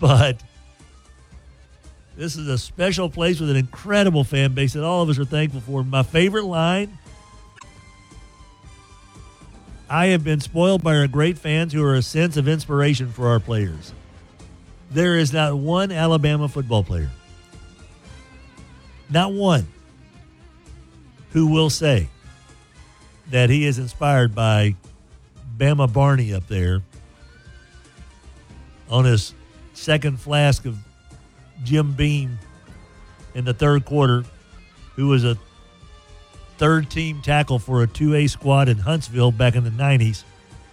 But this is a special place with an incredible fan base that all of us are thankful for. My favorite line, I have been spoiled by our great fans who are a sense of inspiration for our players. There is not one Alabama football player, not one, who will say that he is inspired by Bama Barney up there on his second flask of Jim Beam in the third quarter, who was a third-team tackle for a 2A squad in Huntsville back in the 90s.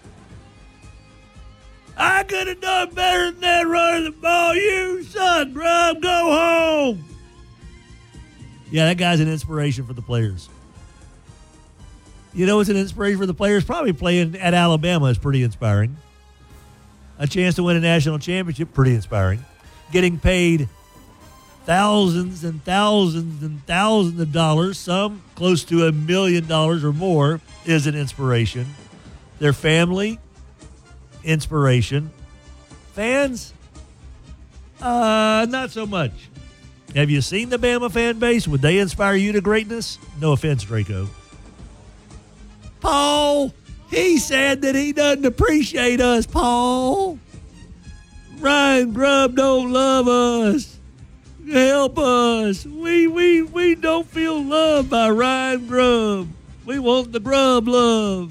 I could have done better than that running the ball. You son, Grub, go home. Yeah, that guy's an inspiration for the players. You know what's an inspiration for the players? Probably playing at Alabama is pretty inspiring. A chance to win a national championship, pretty inspiring. Getting paid thousands and thousands and thousands of dollars, some close to $1 million or more, is an inspiration. Their family, inspiration. Fans, not so much. Have you seen the Bama fan base? Would they inspire you to greatness? No offense, Draco. Paul, he said that he doesn't appreciate us, Paul. Ryan Grubb don't love us. Help us. We don't feel loved by Ryan Grubb. We want the Grubb love.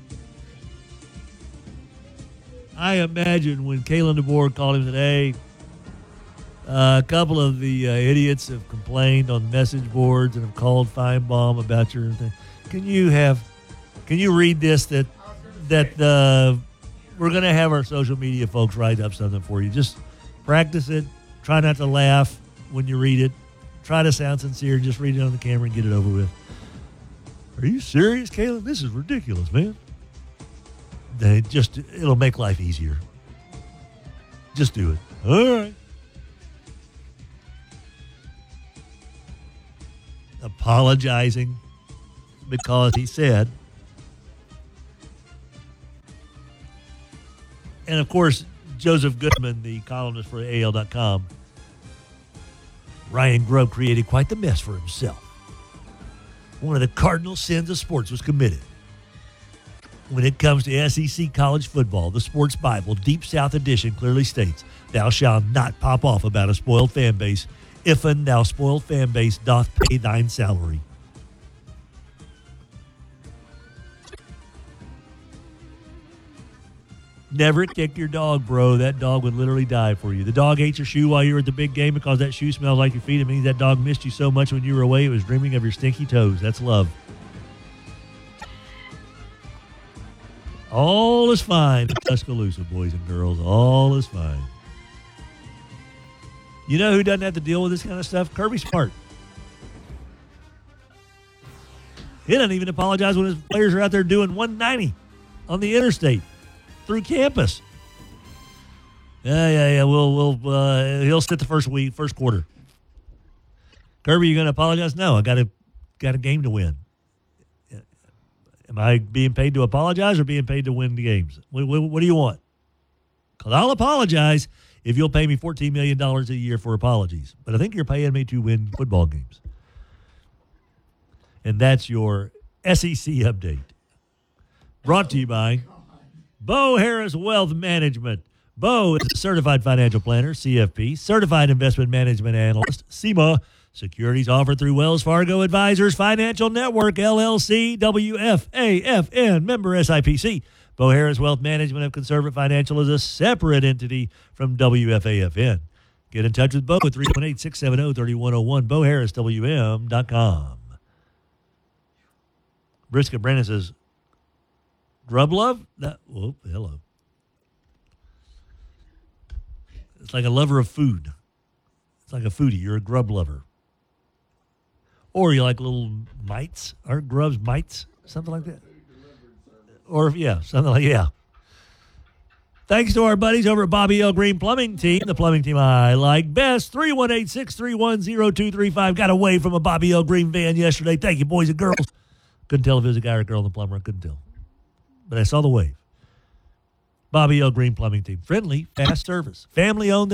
I imagine when Kalen DeBoer called him today, a couple of the idiots have complained on message boards and have called Feinbaum about your thing. Can you read this that we're going to have our social media folks write up something for you. Just practice it. Try not to laugh when you read it. Try to sound sincere. Just read it on the camera and get it over with. Are you serious, Caleb? This is ridiculous, man. It'll make life easier. Just do it. All right. Apologizing because he said. And, of course, Joseph Goodman, the columnist for AL.com, Ryan Grubb created quite the mess for himself. One of the cardinal sins of sports was committed. When it comes to SEC college football, the Sports Bible, Deep South Edition, clearly states, thou shalt not pop off about a spoiled fan base, if'n thou spoiled fan base doth pay thine salary. Never kick your dog, bro. That dog would literally die for you. The dog ate your shoe while you were at the big game because that shoe smells like your feet. It means that dog missed you so much when you were away, it was dreaming of your stinky toes. That's love. All is fine in Tuscaloosa, boys and girls. All is fine. You know who doesn't have to deal with this kind of stuff? Kirby Smart. He doesn't even apologize when his players are out there doing 190 on the interstate through campus. Yeah. He'll sit the first quarter. Kirby, you going to apologize? No, I got a game to win. Am I being paid to apologize or being paid to win the games? What do you want? Because I'll apologize if you'll pay me $14 million a year for apologies. But I think you're paying me to win football games. And that's your SEC update. Brought to you by Bo Harris Wealth Management. Bo is a certified financial planner, CFP, certified investment management analyst, CIMA. Securities offered through Wells Fargo Advisors Financial Network, LLC, WFAFN, member SIPC. Bo Harris Wealth Management of Conservative Financial is a separate entity from WFAFN. Get in touch with Bo at 318-670-3101, BoHarrisWM.com. Brisket Brandon says, Grub love? Hello. It's like a lover of food. It's like a foodie. You're a grub lover. Or you like little mites. Aren't grubs mites? Something like that. Or, something like, Thanks to our buddies over at Bobby L. Green Plumbing Team, the plumbing team I like best. 318-631-0235. Got away from a Bobby L. Green van yesterday. Thank you, boys and girls. Couldn't tell if it was a guy or a girl in the plumber. I couldn't tell. But I saw the wave. Bobby L. Green Plumbing Team. Friendly, fast service. Family owned